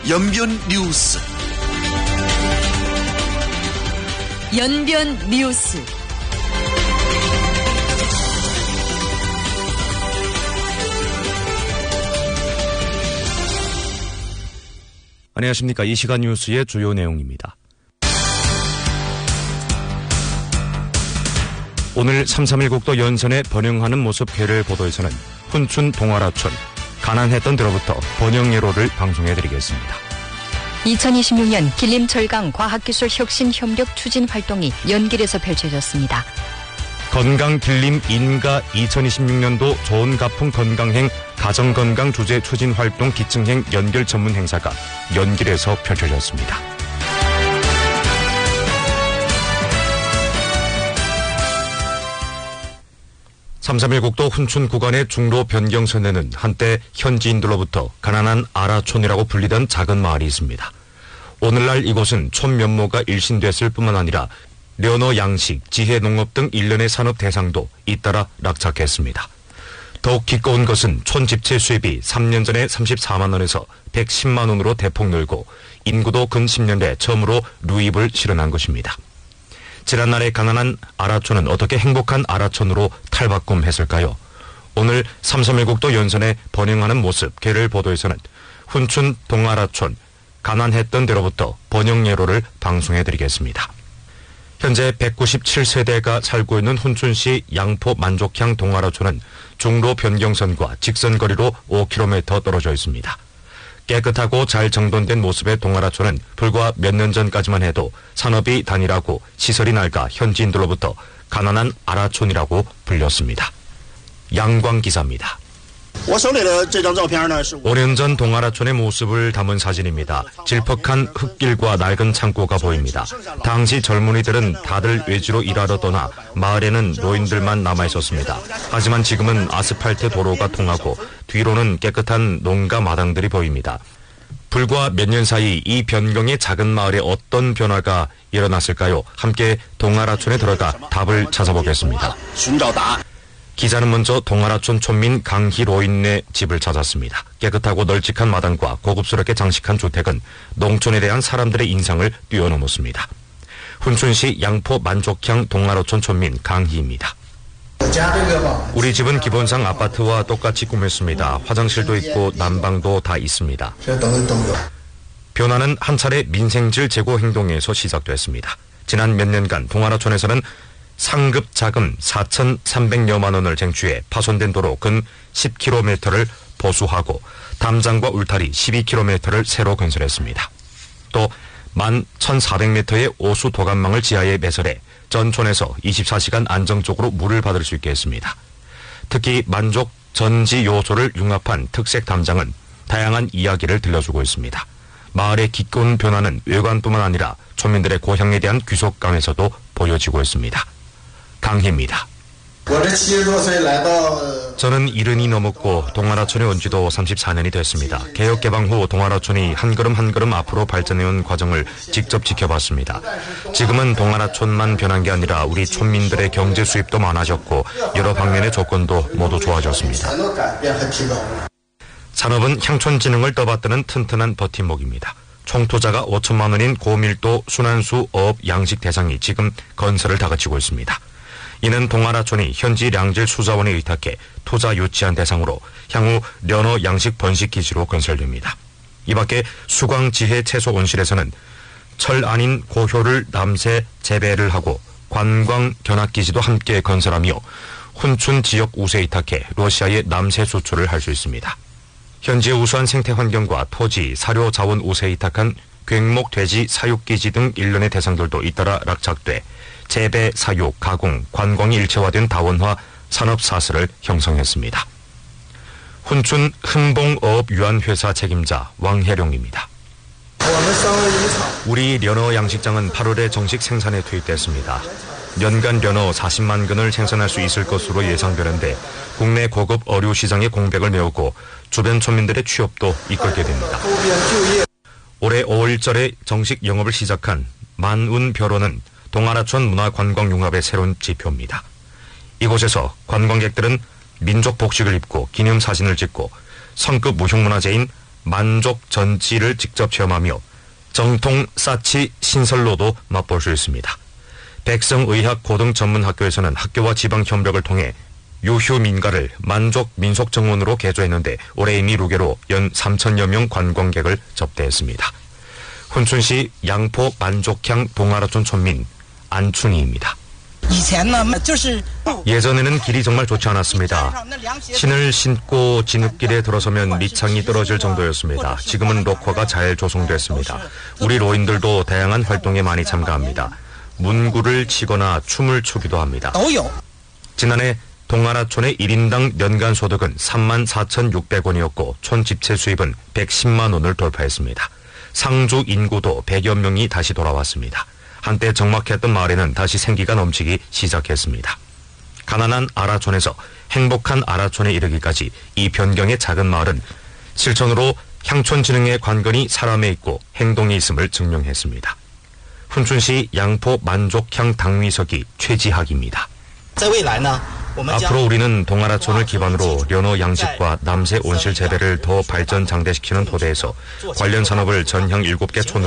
연변 뉴스. 연변 뉴스. 안녕하십니까. 이 시간 뉴스의 주요 내용입니다. 오늘 3.3일 국도 연선에 번영하는 모습 개를 보도에서는 훈춘 동아라촌, 가난했던 데로부터 번영예로를 방송해드리겠습니다. 2026년 길림철강 과학기술혁신협력 추진 활동이 연길에서 펼쳐졌습니다. 건강 길림 인가 2026년도 좋은 가풍 건강행 가정건강 주제 추진 활동 기층행 연결 전문 행사가 연길에서 펼쳐졌습니다. (3.3일) 국도 훈춘 구간의 중로 변경선에는 한때 현지인들로부터 가난한 아라촌이라고 불리던 작은 마을이 있습니다. 오늘날 이곳은 촌 면모가 일신됐을 뿐만 아니라 련어 양식, 지혜 농업 등 일련의 산업 대상도 잇따라 낙착했습니다. 더욱 기꺼운 것은 촌 집채 수입이 3년 전에 34만 원에서 110만 원으로 대폭 늘고 인구도 근 10년 내 처음으로 루입을 실현한 것입니다. 지난날의 가난한 아라촌은 어떻게 행복한 아라촌으로 탈바꿈했을까요? 오늘 3.3일 국도 연선에 번영하는 모습 개를 보도에서는 훈춘 동아라촌, 가난했던 데로부터 번영예로를 방송해드리겠습니다. 현재 197세대가 살고 있는 훈춘시 양포 만족향 동아라촌은 중로 변경선과 직선거리로 5km 떨어져 있습니다. 깨끗하고 잘 정돈된 모습의 동아라촌은 불과 몇 년 전까지만 해도 산업이 단일하고 시설이 낡아 현지인들로부터 가난한 아라촌이라고 불렸습니다. 양광 기사입니다. 5년 전 동아라촌의 모습을 담은 사진입니다. 질퍽한 흙길과 낡은 창고가 보입니다. 당시 젊은이들은 다들 외지로 일하러 떠나 마을에는 노인들만 남아있었습니다. 하지만 지금은 아스팔트 도로가 통하고 뒤로는 깨끗한 농가 마당들이 보입니다. 불과 몇 년 사이 이 변경의 작은 마을에 어떤 변화가 일어났을까요? 함께 동아라촌에 들어가 답을 찾아보겠습니다. 기자는 먼저 동아라촌 촌민 강희로인네 집을 찾았습니다. 깨끗하고 널찍한 마당과 고급스럽게 장식한 주택은 농촌에 대한 사람들의 인상을 뛰어넘었습니다. 훈춘시 양포 만족향 동아라촌 촌민 강희입니다. 우리 집은 기본상 아파트와 똑같이 꾸몄습니다. 화장실도 있고 난방도 다 있습니다. 변화는 한 차례 민생질 제고 행동에서 시작됐습니다. 지난 몇 년간 동아라촌에서는 상급 자금 4,300여만 원을 쟁취해 파손된 도로 근 10km를 보수하고 담장과 울타리 12km를 새로 건설했습니다. 또 11,400m의 오수 도감망을 지하에 매설해 전촌에서 24시간 안정적으로 물을 받을 수 있게 했습니다. 특히 만족 전지 요소를 융합한 특색 담장은 다양한 이야기를 들려주고 있습니다. 마을의 기꺼운 변화는 외관뿐만 아니라 촌민들의 고향에 대한 귀속감에서도 보여지고 있습니다. 강희입니다. 저는 70이 넘었고 동아라촌에 온 지도 34년이 됐습니다. 개혁 개방 후 동아라촌이 한 걸음 한 걸음 앞으로 발전해온 과정을 직접 지켜봤습니다. 지금은 동아라촌만 변한 게 아니라 우리 촌민들의 경제 수입도 많아졌고 여러 방면의 조건도 모두 좋아졌습니다. 산업은 향촌진흥을 떠받드는 튼튼한 버팀목입니다. 총 투자가 5천만 원인 고밀도 순환수 어업 양식 대상이 지금 건설을 다그치고 있습니다. 이는 동아라촌이 현지 량질 수자원에 의탁해 투자 유치한 대상으로 향후 련어 양식 번식 기지로 건설됩니다. 이 밖에 수광지혜 채소 온실에서는 철 아닌 고효를 남새 재배를 하고 관광 견학기지도 함께 건설하며 훈춘 지역 우세에 의탁해 러시아의 남새 수출을 할 수 있습니다. 현지의 우수한 생태 환경과 토지, 사료 자원 우세에 의탁한 괭목 돼지 사육기지 등 일련의 대상들도 잇따라 낙착돼 재배, 사육, 가공, 관광이 일체화된 다원화 산업사슬을 형성했습니다. 훈춘 흥봉어업유한회사 책임자 왕혜룡입니다. 우리 련어 양식장은 8월에 정식 생산에 투입됐습니다. 연간 련어 40만 근을 생산할 수 있을 것으로 예상되는데 국내 고급 어류 시장의 공백을 메우고 주변 촌민들의 취업도 이끌게 됩니다. 올해 5월절에 정식 영업을 시작한 만운벼로는 동아라촌 문화관광융합의 새로운 지표입니다. 이곳에서 관광객들은 민족 복식을 입고 기념사진을 찍고 성급 무형문화재인 만족 전지를 직접 체험하며 정통 사치 신설로도 맛볼 수 있습니다. 백성의학고등전문학교에서는 학교와 지방협력을 통해 유휴민가를 만족 민속정원으로 개조했는데 올해 이미 루게로 연 3천여 명 관광객을 접대했습니다. 훈춘시 양포 만족향 동아라촌 촌민 안춘희입니다. 예전에는 길이 정말 좋지 않았습니다. 신을 신고 진흙길에 들어서면 밑창이 떨어질 정도였습니다. 지금은 녹화가 잘 조성됐습니다. 우리 노인들도 다양한 활동에 많이 참가합니다. 문구를 치거나 춤을 추기도 합니다. 지난해 동아라촌의 1인당 연간 소득은 34,600원이었고 촌 집체 수입은 110만 원을 돌파했습니다. 상주 인구도 100여 명이 다시 돌아왔습니다. 한때 적막했던 마을에는 다시 생기가 넘치기 시작했습니다. 가난한 아라촌에서 행복한 아라촌에 이르기까지 이 변경의 작은 마을은 실천으로 향촌진흥의 관건이 사람에 있고 행동에 있음을 증명했습니다. 훈춘시 양포 만족향 당위서기 최지학입니다. 앞으로 우리는 동아라촌을 기반으로 연어 양식과 남새 온실 재배를 더 발전장대시키는 토대에서 관련 산업을 전향 7개 촌으로